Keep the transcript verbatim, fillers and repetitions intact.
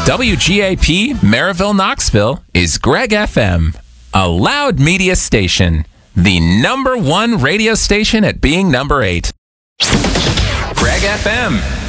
W G A P Maryville, Knoxville is Greg F M, a loud media station, the number one radio station at being number eight. Greg F M.